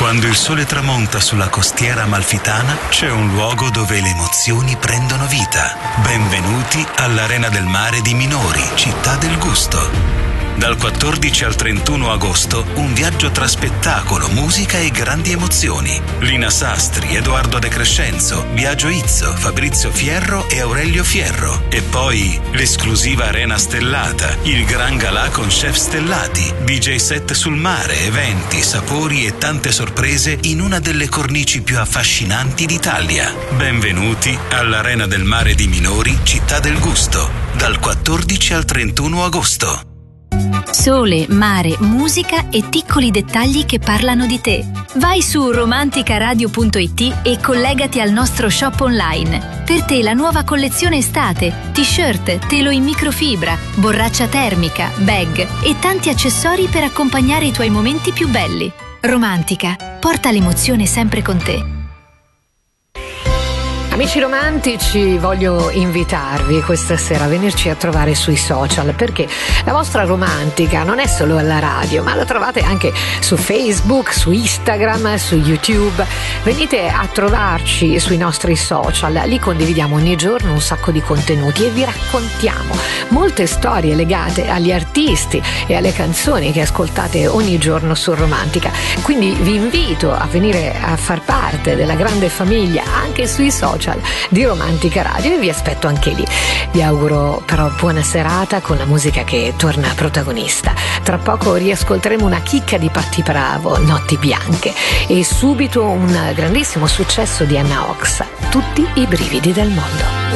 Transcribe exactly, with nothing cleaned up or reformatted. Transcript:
Quando il sole tramonta sulla costiera amalfitana, c'è un luogo dove le emozioni prendono vita. Benvenuti all'Arena del Mare di Minori, Città del Gusto. Dal quattordici al trentuno agosto, un viaggio tra spettacolo, musica e grandi emozioni. Lina Sastri, Edoardo De Crescenzo, Biagio Izzo, Fabrizio Fierro e Aurelio Fierro. E poi l'esclusiva Arena Stellata, il gran galà con chef stellati, D J set sul mare, eventi, sapori e tante sorprese in una delle cornici più affascinanti d'Italia. Benvenuti all'Arena del Mare di Minori, Città del Gusto, dal quattordici al trentuno agosto. Sole, mare, musica e piccoli dettagli che parlano di te. Vai su romanticaradio punto it e collegati al nostro shop online. Per te la nuova collezione estate, t-shirt, telo in microfibra, borraccia termica, bag e tanti accessori per accompagnare i tuoi momenti più belli. Romantica, porta l'emozione sempre con te. Amici romantici, voglio invitarvi questa sera a venirci a trovare sui social, perché la vostra romantica non è solo alla radio, ma la trovate anche su Facebook, su Instagram, su YouTube. Venite a trovarci sui nostri social, lì condividiamo ogni giorno un sacco di contenuti e vi raccontiamo molte storie legate agli artisti e alle canzoni che ascoltate ogni giorno su Romantica. Quindi vi invito a venire a far parte della grande famiglia anche sui social di Romantica Radio e vi aspetto anche lì. Vi auguro però buona serata con la musica che torna protagonista. Tra poco riascolteremo una chicca di Patti Bravo, Notti Bianche, e subito un grandissimo successo di Anna Ox, Tutti i brividi del mondo.